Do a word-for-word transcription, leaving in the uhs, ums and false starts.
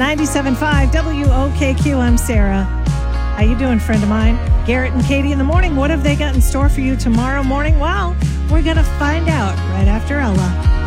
ninety-seven point five W O K Q. I'm Sarah. How you doing, friend of mine? Garrett and Katie in the morning. What have they got in store for you tomorrow morning? Well, we're going to find out right after Ella.